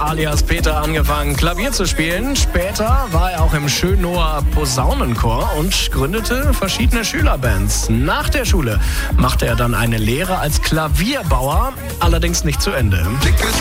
alias Peter angefangen, Klavier zu spielen. Später war er auch im Schönower Posaunenchor und gründete verschiedene Schülerbands. Nach der Schule machte er dann eine Lehre als Klavierbauer, allerdings nicht zu Ende.